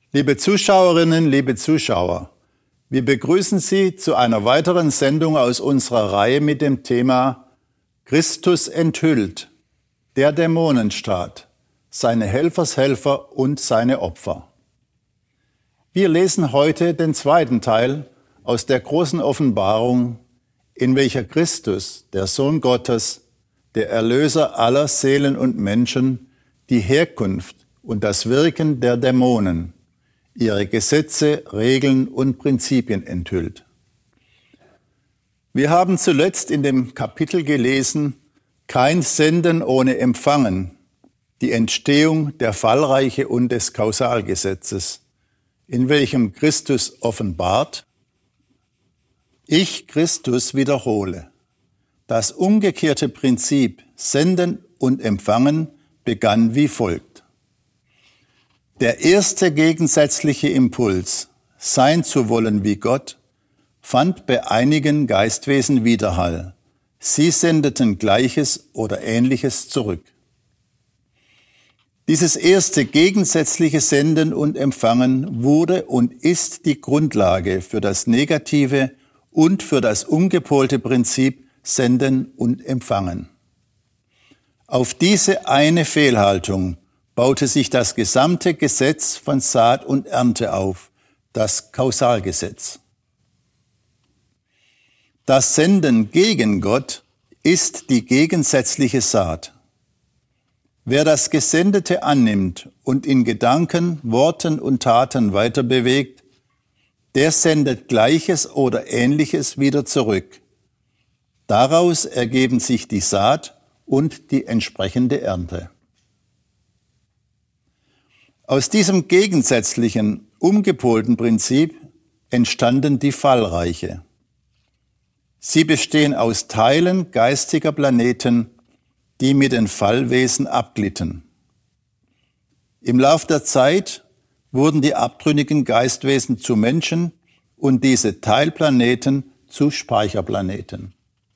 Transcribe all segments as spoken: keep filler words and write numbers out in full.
Liebe Zuschauerinnen, liebe Zuschauer, wir begrüßen Sie zu einer weiteren Sendung aus unserer Reihe mit dem Thema Christus enthüllt, der Dämonenstaat, seine Helfershelfer und seine Opfer. Wir lesen heute den zweiten Teil aus der großen Offenbarung, in welcher Christus, der Sohn Gottes, der Erlöser aller Seelen und Menschen, die Herkunft und das Wirken der Dämonen, ihre Gesetze, Regeln und Prinzipien enthüllt. Wir haben zuletzt in dem Kapitel gelesen, kein Senden ohne Empfangen, die Entstehung der Fallreiche und des Kausalgesetzes, in welchem Christus offenbart, ich, Christus, wiederhole. Das umgekehrte Prinzip Senden und Empfangen begann wie folgt. Der erste gegensätzliche Impuls, sein zu wollen wie Gott, fand bei einigen Geistwesen Widerhall. Sie sendeten Gleiches oder Ähnliches zurück. Dieses erste gegensätzliche Senden und Empfangen wurde und ist die Grundlage für das negative und für das umgepolte Prinzip Senden und Empfangen. Auf diese eine Fehlhaltung baute sich das gesamte Gesetz von Saat und Ernte auf, das Kausalgesetz. Das Senden gegen Gott ist die gegensätzliche Saat. Wer das Gesendete annimmt und in Gedanken, Worten und Taten weiter bewegt, der sendet Gleiches oder Ähnliches wieder zurück. Daraus ergeben sich die Saat und die entsprechende Ernte. Aus diesem gegensätzlichen, umgepolten Prinzip entstanden die Fallreiche. Sie bestehen aus Teilen geistiger Planeten, die mit den Fallwesen abglitten. Im Lauf der Zeit wurden die abtrünnigen Geistwesen zu Menschen und diese Teilplaneten zu Speicherplaneten.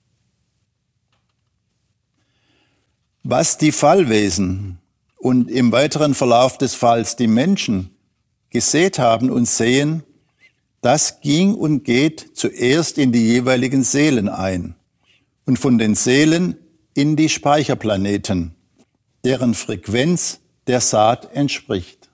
Was die Fallwesen und im weiteren Verlauf des Falls die Menschen gesät haben und sehen, das ging und geht zuerst in die jeweiligen Seelen ein und von den Seelen in die Speicherplaneten, deren Frequenz der Saat entspricht.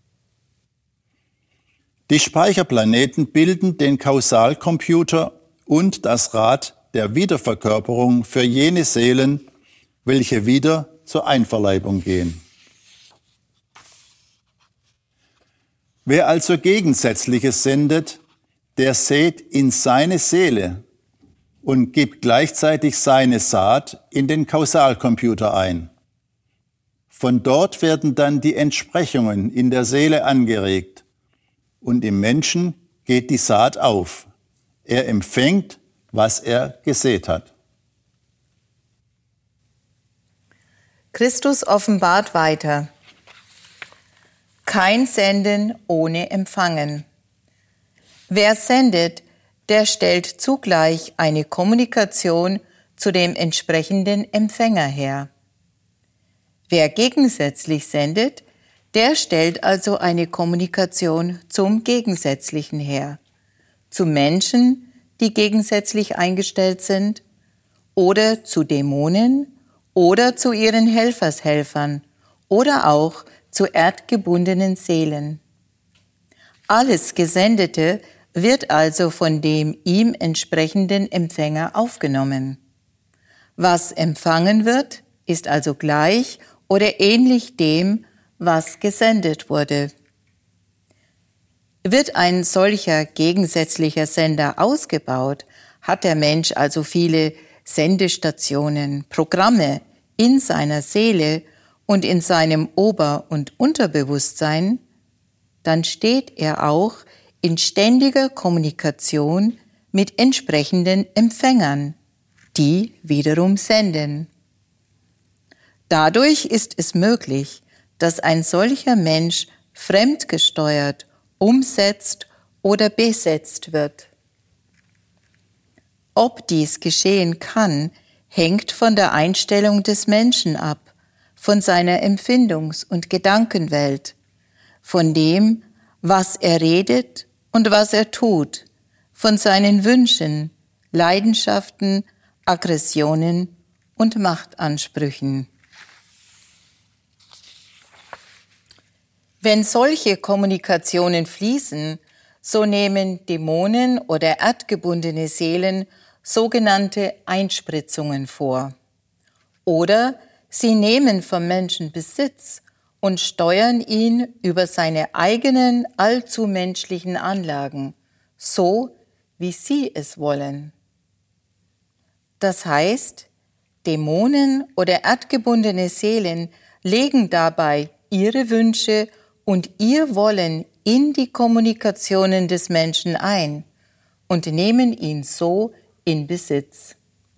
Die Speicherplaneten bilden den Kausalcomputer und das Rad der Wiederverkörperung für jene Seelen, welche wieder zur Einverleibung gehen. Wer also Gegensätzliches sendet, der sät in seine Seele und gibt gleichzeitig seine Saat in den Kausalcomputer ein. Von dort werden dann die Entsprechungen in der Seele angeregt und im Menschen geht die Saat auf. Er empfängt, was er gesät hat. Christus offenbart weiter. Kein Senden ohne Empfangen. Wer sendet, der stellt zugleich eine Kommunikation zu dem entsprechenden Empfänger her. Wer gegensätzlich sendet, der stellt also eine Kommunikation zum Gegensätzlichen her, zu Menschen, die gegensätzlich eingestellt sind, oder zu Dämonen, oder zu ihren Helfershelfern, oder auch zu erdgebundenen Seelen. Alles Gesendete wird also von dem ihm entsprechenden Empfänger aufgenommen. Was empfangen wird, ist also gleich oder ähnlich dem, was gesendet wurde. Wird ein solcher gegensätzlicher Sender ausgebaut, hat der Mensch also viele Sendestationen, Programme in seiner Seele und in seinem Ober- und Unterbewusstsein, dann steht er auch in ständiger Kommunikation mit entsprechenden Empfängern, die wiederum senden. Dadurch ist es möglich, dass ein solcher Mensch fremdgesteuert, umsetzt oder besetzt wird. Ob dies geschehen kann, hängt von der Einstellung des Menschen ab, von seiner Empfindungs- und Gedankenwelt, von dem, was er redet und was er tut, von seinen Wünschen, Leidenschaften, Aggressionen und Machtansprüchen. Wenn solche Kommunikationen fließen, so nehmen Dämonen oder erdgebundene Seelen sogenannte Einspritzungen vor. Oder sie nehmen vom Menschen Besitz und steuern ihn über seine eigenen allzu menschlichen Anlagen, so wie sie es wollen. Das heißt, Dämonen oder erdgebundene Seelen legen dabei ihre Wünsche und ihr Wollen in die Kommunikationen des Menschen ein und nehmen ihn so in Besitz.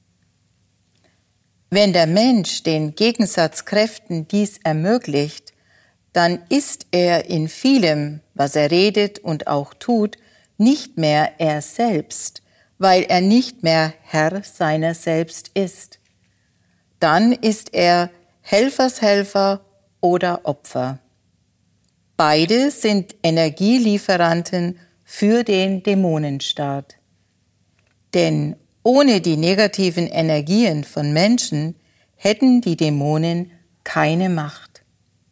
Wenn der Mensch den Gegensatzkräften dies ermöglicht, dann ist er in vielem, was er redet und auch tut, nicht mehr er selbst, weil er nicht mehr Herr seiner selbst ist. Dann ist er Helfershelfer oder Opfer. Beide sind Energielieferanten für den Dämonenstaat. Denn ohne die negativen Energien von Menschen hätten die Dämonen keine Macht.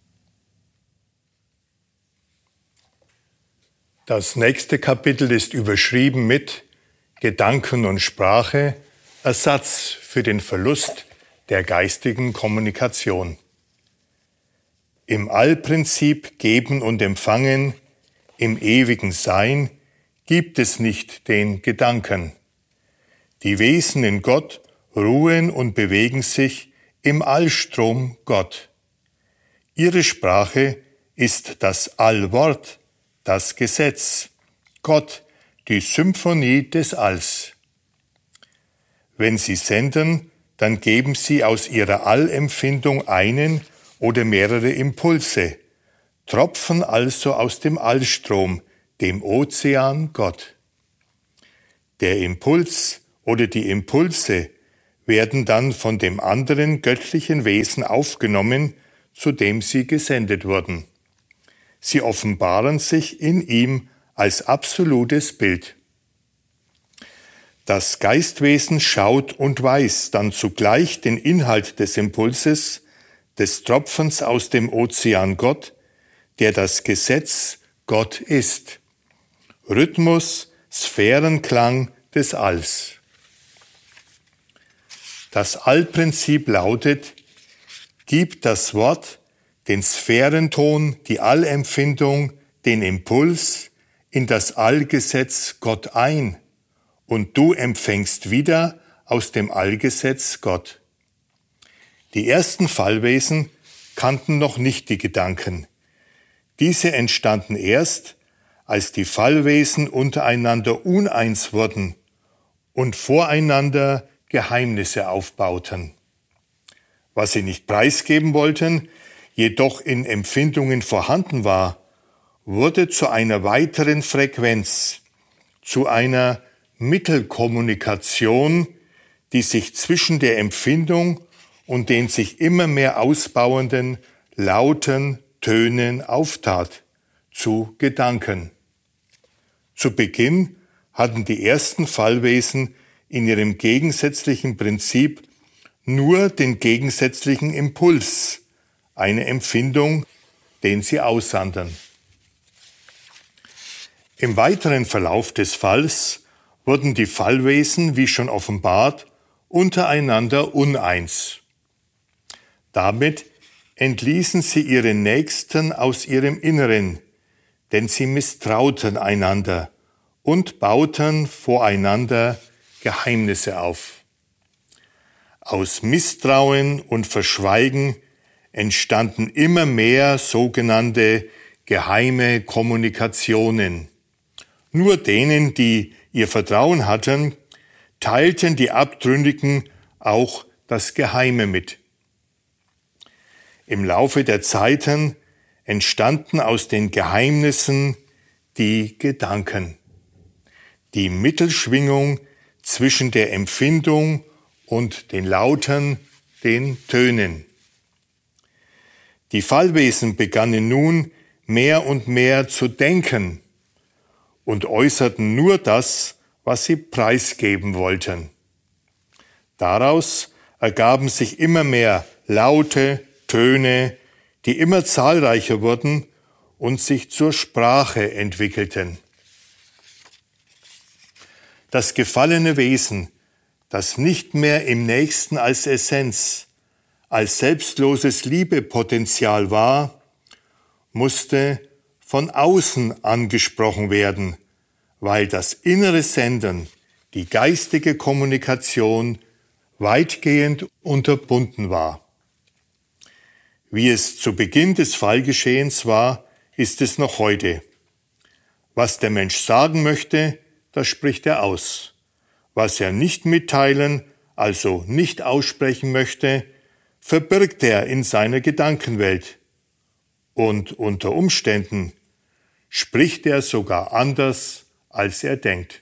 Das nächste Kapitel ist überschrieben mit Gedanken und Sprache, Ersatz für den Verlust der geistigen Kommunikation. Im Allprinzip Geben und Empfangen, im ewigen Sein, gibt es nicht den Gedanken. Die Wesen in Gott ruhen und bewegen sich im Allstrom Gott. Ihre Sprache ist das Allwort, das Gesetz, Gott, die Symphonie des Alls. Wenn sie senden, dann geben sie aus ihrer Allempfindung einen oder mehrere Impulse, tropfen also aus dem Allstrom, dem Ozean Gott. Der Impuls oder die Impulse werden dann von dem anderen göttlichen Wesen aufgenommen, zu dem sie gesendet wurden. Sie offenbaren sich in ihm als absolutes Bild. Das Geistwesen schaut und weiß dann zugleich den Inhalt des Impulses, des Tropfens aus dem Ozean Gott, der das Gesetz Gott ist. Rhythmus, Sphärenklang des Alls. Das Allprinzip lautet, gib das Wort, den Sphärenton, die Allempfindung, den Impuls in das Allgesetz Gott ein und du empfängst wieder aus dem Allgesetz Gott. Die ersten Fallwesen kannten noch nicht die Gedanken. Diese entstanden erst, als die Fallwesen untereinander uneins wurden und voreinander Geheimnisse aufbauten. Was sie nicht preisgeben wollten, jedoch in Empfindungen vorhanden war, wurde zu einer weiteren Frequenz, zu einer Mittelkommunikation, die sich zwischen der Empfindung und den sich immer mehr ausbauenden lauten Tönen auftat, zu Gedanken. Zu Beginn hatten die ersten Fallwesen in ihrem gegensätzlichen Prinzip nur den gegensätzlichen Impuls, eine Empfindung, den sie aussandern. Im weiteren Verlauf des Falls wurden die Fallwesen, wie schon offenbart, untereinander uneins. Damit entließen sie ihre Nächsten aus ihrem Inneren, denn sie misstrauten einander und bauten voreinander Geheimnisse auf. Aus Misstrauen und Verschweigen entstanden immer mehr sogenannte geheime Kommunikationen. Nur denen, die ihr Vertrauen hatten, teilten die Abtrünnigen auch das Geheime mit. Im Laufe der Zeiten entstanden aus den Geheimnissen die Gedanken, die Mittelschwingung zwischen der Empfindung und den Lauten, den Tönen. Die Fallwesen begannen nun mehr und mehr zu denken und äußerten nur das, was sie preisgeben wollten. Daraus ergaben sich immer mehr Laute, Töne, die immer zahlreicher wurden und sich zur Sprache entwickelten. Das gefallene Wesen, das nicht mehr im Nächsten als Essenz, als selbstloses Liebepotenzial war, musste von außen angesprochen werden, weil das innere Senden, die geistige Kommunikation, weitgehend unterbunden war. Wie es zu Beginn des Fallgeschehens war, ist es noch heute. Was der Mensch sagen möchte, das spricht er aus. Was er nicht mitteilen, also nicht aussprechen möchte, verbirgt er in seiner Gedankenwelt. Und unter Umständen spricht er sogar anders, als er denkt.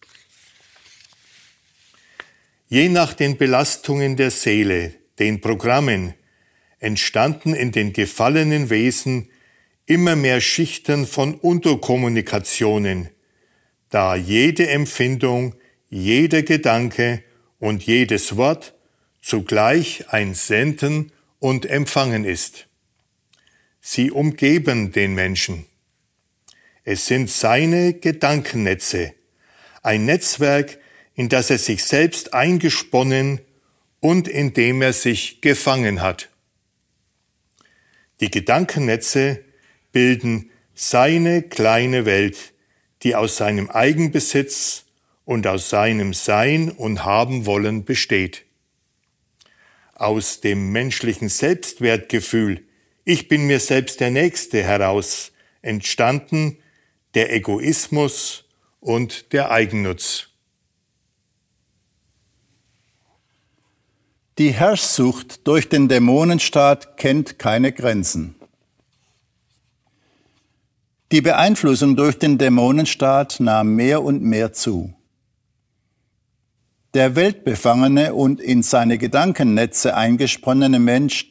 Je nach den Belastungen der Seele, den Programmen, entstanden in den gefallenen Wesen immer mehr Schichten von Unterkommunikationen, da jede Empfindung, jeder Gedanke und jedes Wort zugleich ein Senden und Empfangen ist. Sie umgeben den Menschen. Es sind seine Gedankennetze, ein Netzwerk, in das er sich selbst eingesponnen und in dem er sich gefangen hat. Die Gedankennetze bilden seine kleine Welt, die aus seinem Eigenbesitz und aus seinem Sein und Haben-Wollen besteht. Aus dem menschlichen Selbstwertgefühl, ich bin mir selbst der Nächste, heraus entstanden der Egoismus und der Eigennutz. Die Herrschsucht durch den Dämonenstaat kennt keine Grenzen. Die Beeinflussung durch den Dämonenstaat nahm mehr und mehr zu. Der weltbefangene und in seine Gedankennetze eingesponnene Mensch